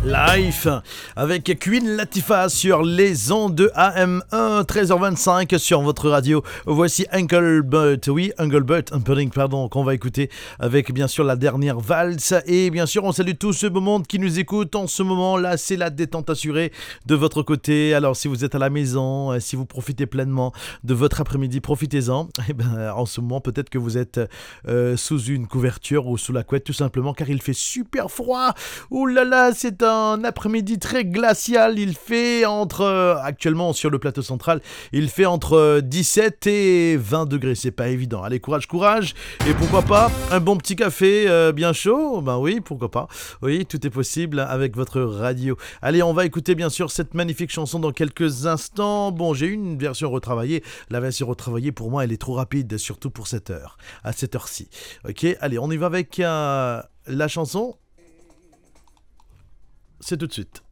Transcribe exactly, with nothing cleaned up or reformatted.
Life avec Queen Latifah sur les ondes de A M un, treize heures vingt-cinq sur votre radio. Voici Engelbert, oui, Engelbert Humperdinck, pardon, qu'on va écouter avec bien sûr la dernière valse. Et bien sûr, on salue tout ce beau monde qui nous écoute en ce moment. Là, c'est la détente assurée de votre côté. Alors, si vous êtes à la maison, si vous profitez pleinement de votre après-midi, profitez-en. Et ben, en ce moment, peut-être que vous êtes euh, sous une couverture ou sous la couette, tout simplement, car il fait super froid. Ouh là là, c'est un après-midi très glacial. Il fait entre, euh, actuellement sur le plateau central, il fait entre euh, dix-sept et vingt degrés. C'est pas évident. Allez, courage, courage. Et pourquoi pas un bon petit café euh, bien chaud. Ben oui, pourquoi pas. Oui, tout est possible avec votre radio. Allez, on va écouter bien sûr cette magnifique chanson dans quelques instants. Bon, j'ai eu une version retravaillée. La version retravaillée, pour moi, elle est trop rapide, surtout pour cette heure, à cette heure-ci. Ok, allez, on y va avec euh, la chanson. C'est tout de suite.